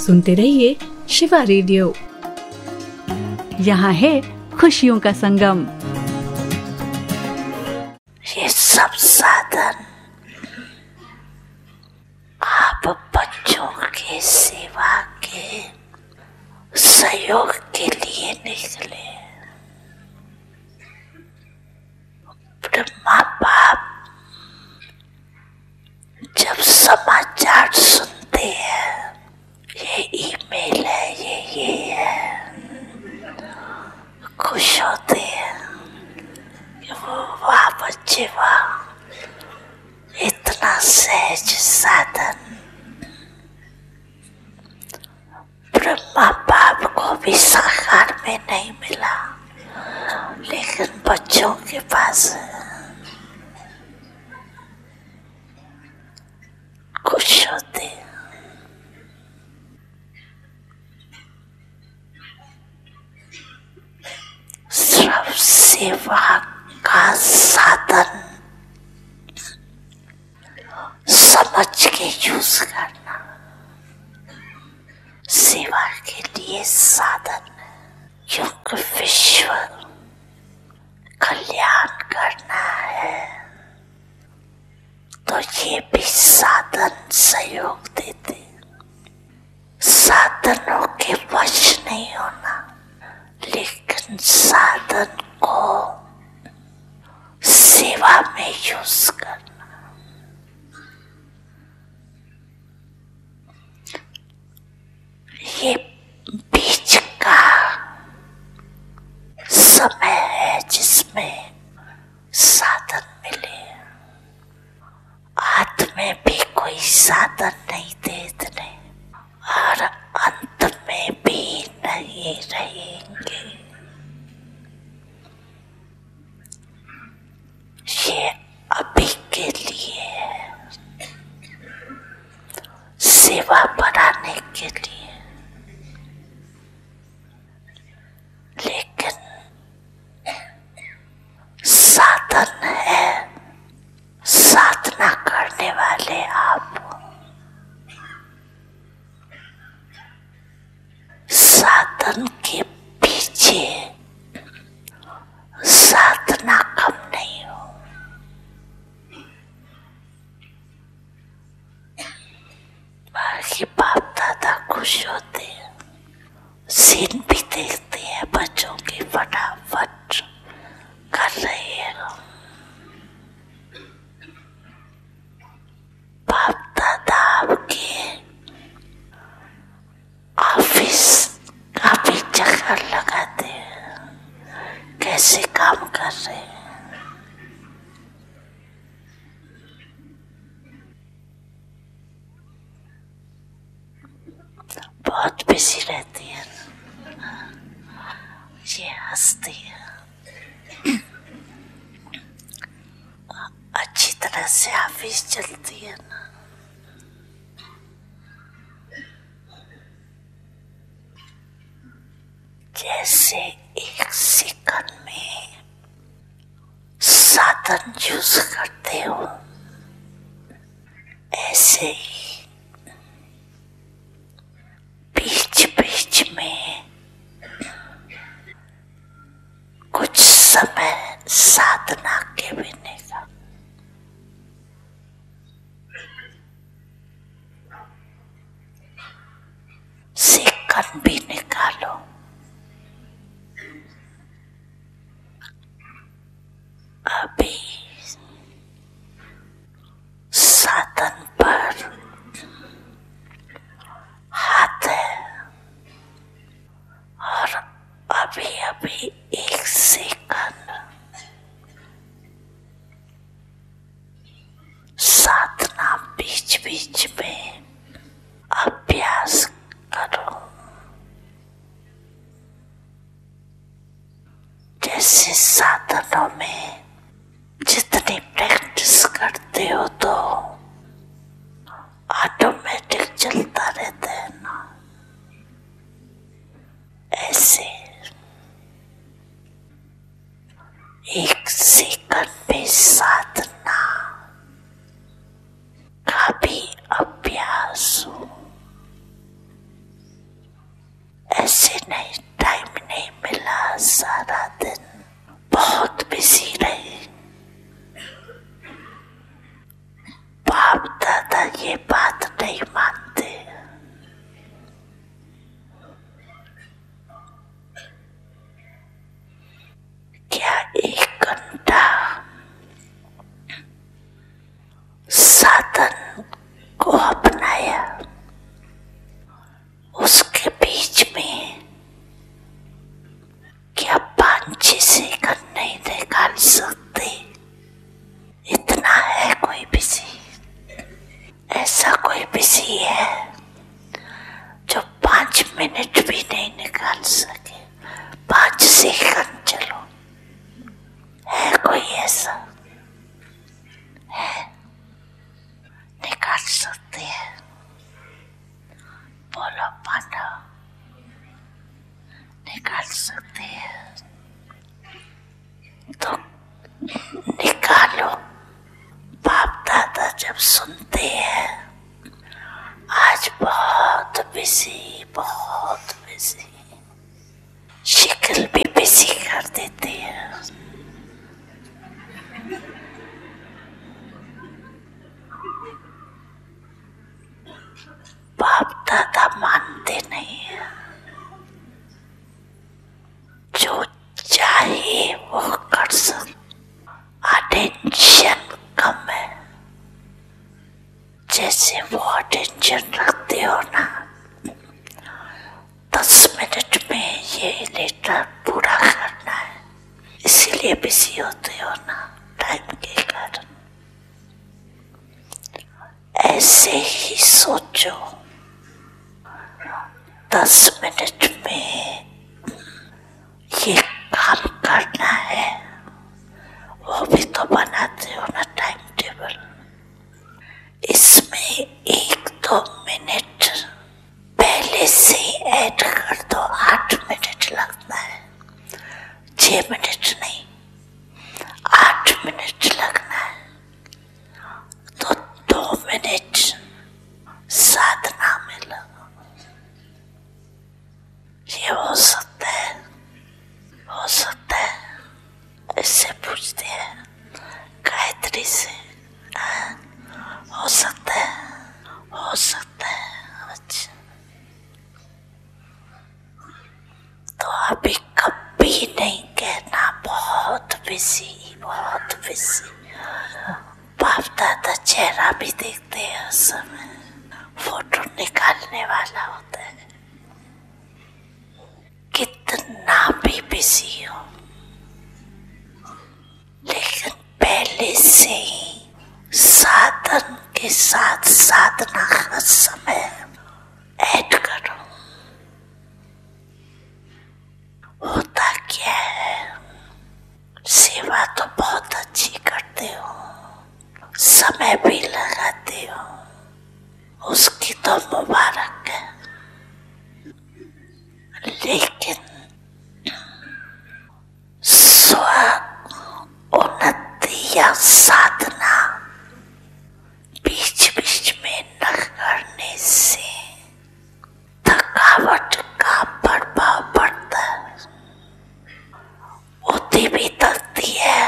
सुनते रहिए शिवा रेडियो। यहाँ है खुशियों का संगम। ये सब साधन आप बच्चों के सेवा के सहयोग के लिए निकले। माँ बाप जब समाचार सुनते हैं, ये ईमेल है, ये है, खुश होते हैं कि वो वाह बच्चे वाह, इतना सहज साधन। ब्रह्मा बाप को भी साकार में नहीं मिला, लेकिन बच्चों के पास खुश होते। सिर्फ सेवा का साधन समझ के यूज करना, सेवा के लिए साधन, क्योंकि विश्व कल्याण करना है, तो ये भी साधन सहयोग देते। साधनों के वश नहीं होना, लेकिन साधन को सेवा में यूज करना। ये बीच का समय है जिसमें साधन मिले। अंत में भी कोई साधन नहीं देते और अंत में भी नहीं रहेंगे। ये अभी के लिए है, सेवा बढ़ाने के लिए। लेकिन साधन है साधना करने वाले आप। साधन के पीछे साधना कम नहीं हो। बाकी बाप दादा खुश होते हैं, सीन भी देखते हैं बच्चों की फटाफट कर रही है। बाप दादा आपके ऑफिस का भी चक्कर लगाते हैं, कैसे काम कर रहे हैं। बहुत बिजी रहती है, ये हंसती है, अच्छी तरह से ऑफिस चलती है ना। जैसे एक सेकंड में साधन यूज करते हो, ऐसे ही बीच बीच में कुछ समय साधना के बिने का। सेकंड भी निकालो। अभी साधन पर हाथ है और अभी अभी एक सेकंड साधना बीच बीच में अभ्यास करो। जैसे साधनों में जितनी प्रैक्टिस करते हो तो ऑटोमेटिक चलता रहता है ना, ऐसे एक सेकंड में साधना का भी अभ्यास हो। बहुत बिजी, बहुत बिजी। शक्ल भी बिजी कर देती है। बाप दादा मानते नहीं है, जो चाहे वो कर सकते। अटेंशन कम है। जैसे वो अटेंशन रखते हो ना, 10 मिनट में ये लेटर पूरा करना है, इसीलिए बिजी होते हो ना टाइम के कारण। ऐसे ही सोचो, 10 मिनट में ये काम करना है, वो भी तो बनाते हो ना टाइम टेबल। इसमें 1-2 मिनट पहले से ऐड कर दो। 8 मिनट लगता है, 6 मिनट नहीं, 8 मिनट लगना है। तो 2 मिनट साधना में लगो। ये हो सकता है, हो सकता है। इससे पूछते हैं गायत्री से, हो सकता है, हो सकता है। अच्छा, तो अभी कभी नहीं कहना बहुत बिजी, बहुत बिजी। बाप दादा चेहरा भी देखते हैं उस समय, फोटो निकालने वाला होता है। कितना भी बिजी हो, लेकिन पहले से ही साधन के साथ साधना का समय ऐड करो। होता क्या है, सेवा तो बहुत अच्छी करते हो, समय भी लगाते हो, उसकी तो मुबारक है। लेकिन स्व उन्नति या साधना बीच बीच में न करने से थकावट का प्रभाव पड़ता है। बुद्धि भी थकती है,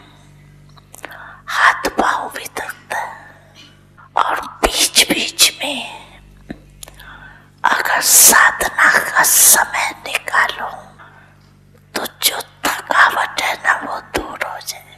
हाथ पांव भी थकता है। और बीच बीच में अगर साधना का समय निकालो तो जो थकावट है ना वो दूर हो जाए।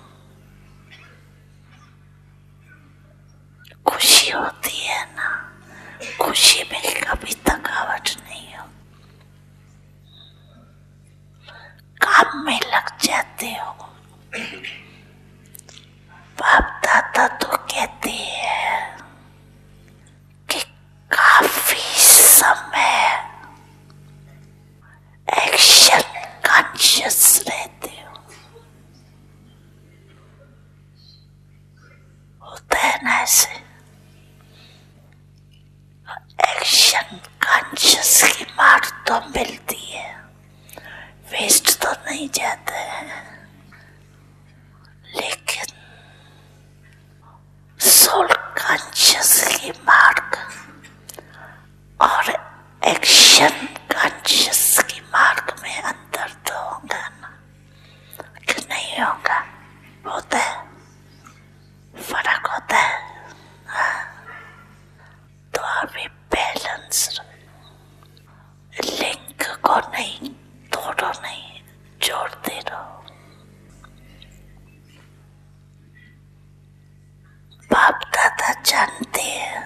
खुशी होती है ना, खुशी में कभी थकावट नहीं हो। काम में लग जाते हो। बाप दादा तो कहते हैं कि काफी समय एक्शन कॉन्शियस रहते हो। होता है ना ऐसे, एक्शन कॉन्शियस की मार तो मिलती है, वेस्ट तो नहीं जाता है। लेकिन सोल कॉन्शियस की मार्ग और एक्शन कॉन्शियस की मार्ग में अंतर तो होगा ना, कि नहीं होगा? होता है, फर्क होता है। तो अभी बैलेंस, लिंक को नहीं तोड़ो, नहीं जोड़ते रहो। बाप दादा जानते हैं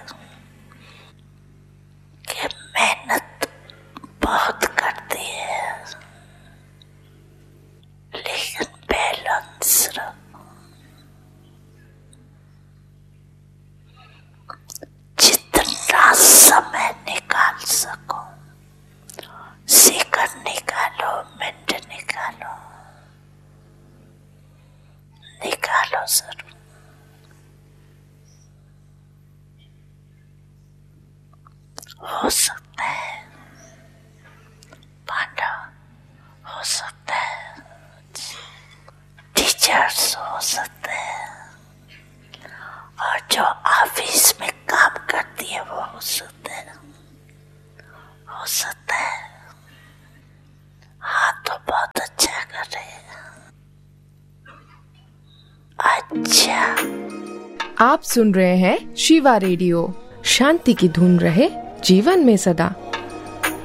कि मेहनत बहुत करती है, लेकिन बैलेंस रखो। जितना समय निकाल सको, सेकंड निकालो, मिनट निकालो, निकालो जरूर। हो सकता है पांडव, हो सकता है टीचर्स, हो सकता है, और जो ऑफिस में काम करती है वो हो सकता है। सकता है। हाँ तो बहुत अच्छा कर रहे हैं। अच्छा, आप सुन रहे हैं शिवा रेडियो। शांति की धुन रहे जीवन में सदा।